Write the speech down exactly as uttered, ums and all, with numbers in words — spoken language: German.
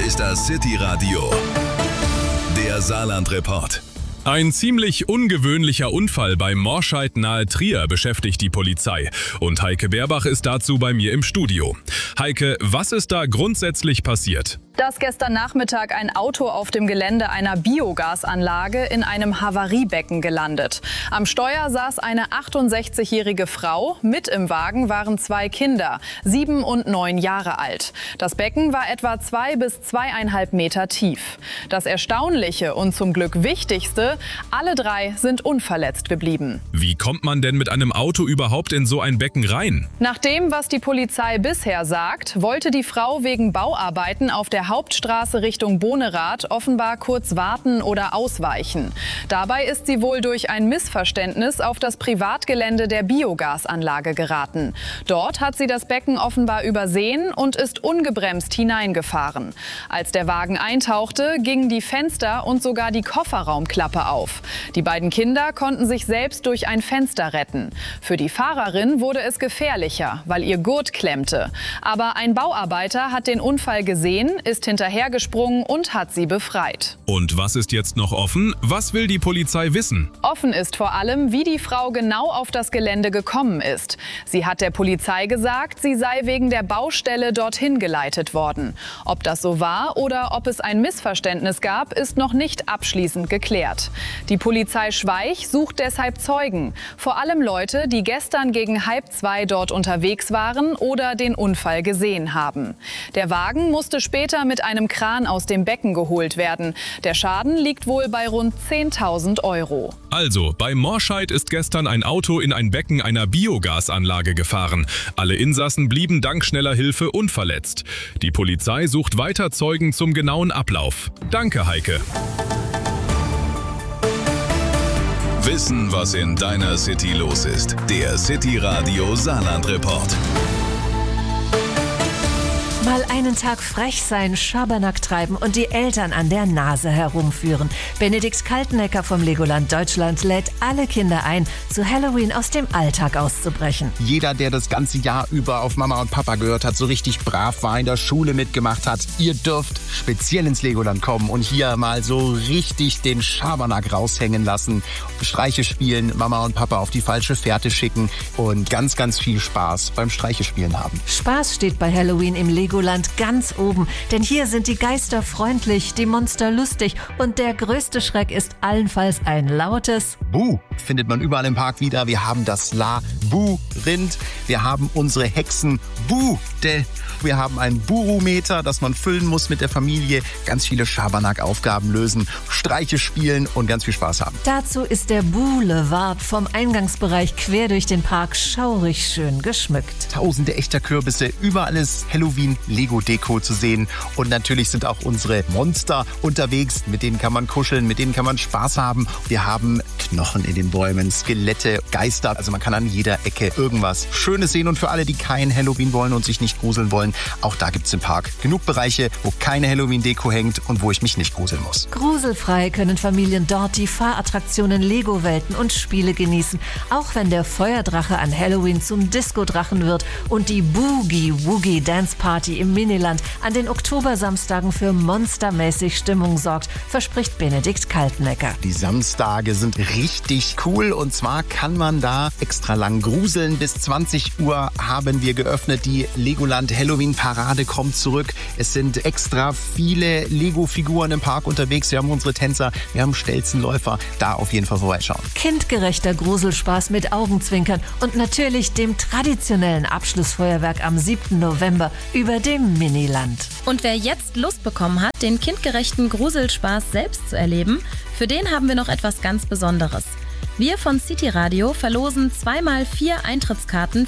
ist das City-Radio, der Saarland-Report. Ein ziemlich ungewöhnlicher Unfall bei Morscheid nahe Trier beschäftigt die Polizei. Und Heike Beerbach ist dazu bei mir im Studio. Heike, was ist da grundsätzlich passiert? Dass gestern Nachmittag ein Auto auf dem Gelände einer Biogasanlage in einem Havariebecken gelandet. Am Steuer saß eine achtundsechzigjährige Frau. Mit im Wagen waren zwei Kinder, sieben und neun Jahre alt. Das Becken war etwa zwei bis zweieinhalb Meter tief. Das Erstaunliche und zum Glück Wichtigste: alle drei sind unverletzt geblieben. Wie kommt man denn mit einem Auto überhaupt in so ein Becken rein? Nach dem, was die Polizei bisher sagt, wollte die Frau wegen Bauarbeiten auf der Hauptstraße Richtung Bonerath offenbar kurz warten oder ausweichen. Dabei ist sie wohl durch ein Missverständnis auf das Privatgelände der Biogasanlage geraten. Dort hat sie das Becken offenbar übersehen und ist ungebremst hineingefahren. Als der Wagen eintauchte, gingen die Fenster und sogar die Kofferraumklappe auf. Die beiden Kinder konnten sich selbst durch ein Fenster retten. Für die Fahrerin wurde es gefährlicher, weil ihr Gurt klemmte. Aber ein Bauarbeiter hat den Unfall gesehen, ist hinterhergesprungen und hat sie befreit. Und was ist jetzt noch offen? Was will die Polizei wissen? Offen ist vor allem, wie die Frau genau auf das Gelände gekommen ist. Sie hat der Polizei gesagt, sie sei wegen der Baustelle dorthin geleitet worden. Ob das so war oder ob es ein Missverständnis gab, ist noch nicht abschließend geklärt. Die Polizei Schweich sucht deshalb Zeugen. Vor allem Leute, die gestern gegen halb zwei dort unterwegs waren oder den Unfall gesehen haben. Der Wagen musste später mit einem Kran aus dem Becken geholt werden. Der Schaden liegt wohl bei rund zehntausend Euro. Also, bei Morscheid ist gestern ein Auto in ein Becken einer Biogasanlage gefahren. Alle Insassen blieben dank schneller Hilfe unverletzt. Die Polizei sucht weiter Zeugen zum genauen Ablauf. Danke, Heike. Wissen, was in deiner City los ist. Der City-Radio Saarland-Report. Mal einen Tag frech sein, Schabernack treiben und die Eltern an der Nase herumführen. Benedikt Kaltenecker vom Legoland Deutschland lädt alle Kinder ein, zu Halloween aus dem Alltag auszubrechen. Jeder, der das ganze Jahr über auf Mama und Papa gehört hat, so richtig brav war, in der Schule mitgemacht hat, ihr dürft speziell ins Legoland kommen und hier mal so richtig den Schabernack raushängen lassen, Streiche spielen, Mama und Papa auf die falsche Fährte schicken und ganz, ganz viel Spaß beim Streiche spielen haben. Spaß steht bei Halloween im Legoland ganz oben, denn hier sind die Geister freundlich, die Monster lustig und der größte Schreck ist allenfalls ein lautes Buh findet man überall im Park wieder. Wir haben das La-Bu-Rind, wir haben unsere Hexen Bude, wir haben ein Burumeter, das man füllen muss mit der Familie, ganz viele Schabernack-Aufgaben lösen, Streiche spielen und ganz viel Spaß haben. Dazu ist der Boulevard vom Eingangsbereich quer durch den Park schaurig schön geschmückt. Tausende echter Kürbisse, überall ist Halloween-Lego-Deko zu sehen und natürlich sind auch unsere Monster unterwegs, mit denen kann man kuscheln, mit denen kann man Spaß haben. Wir haben Knochen in den Bäumen, Skelette, Geister, also man kann an jeder Ecke irgendwas Schönes sehen und für alle, die kein Halloween wollen und sich nicht gruseln wollen, auch da gibt's im Park genug Bereiche, wo keine Halloween-Deko hängt und wo ich mich nicht gruseln muss. Gruselfrei können Familien dort die Fahrattraktionen, Lego-Welten und Spiele genießen, auch wenn der Feuerdrache an Halloween zum Disco-Drachen wird und die Boogie-Woogie-Dance-Party im Miniland an den Oktobersamstagen für monstermäßig Stimmung sorgt, verspricht Benedikt Kaltenecker. Die Samstage sind richtig cool und zwar kann man da extra lang gruseln. Bis zwanzig Uhr haben wir geöffnet. Die Legoland Halloween-Parade kommt zurück. Es sind extra viele Lego-Figuren im Park unterwegs. Wir haben unsere Tänzer, wir haben Stelzenläufer. Da auf jeden Fall vorbeischauen. Kindgerechter Gruselspaß mit Augenzwinkern und natürlich dem traditionellen Abschlussfeuerwerk am siebten November über dem Miniland. Und wer jetzt Lust bekommen hat, den kindgerechten Gruselspaß selbst zu erleben, für den haben wir noch etwas ganz Besonderes. Wir von City Radio verlosen zweimal vier Eintrittskarten